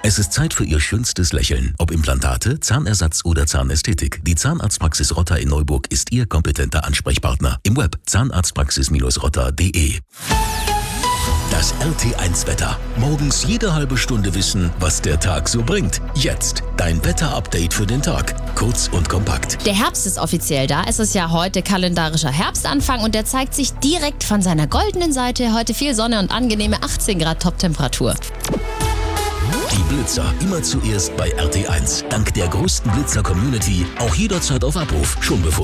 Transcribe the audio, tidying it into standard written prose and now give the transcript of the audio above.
Es ist Zeit für Ihr schönstes Lächeln. Ob Implantate, Zahnersatz oder Zahnästhetik. Die Zahnarztpraxis Rotter in Neuburg ist Ihr kompetenter Ansprechpartner. Im Web zahnarztpraxis-rotter.de. Das RT1-Wetter. Morgens jede halbe Stunde wissen, was der Tag so bringt. Jetzt dein Wetter-Update für den Tag. Kurz und kompakt. Der Herbst ist offiziell da. Es ist ja heute kalendarischer Herbstanfang und der zeigt sich direkt von seiner goldenen Seite. Heute viel Sonne und angenehme 18 Grad Toptemperatur. Die Blitzer immer zuerst bei RT1. Dank der größten Blitzer-Community auch jederzeit auf Abruf. Schon bevor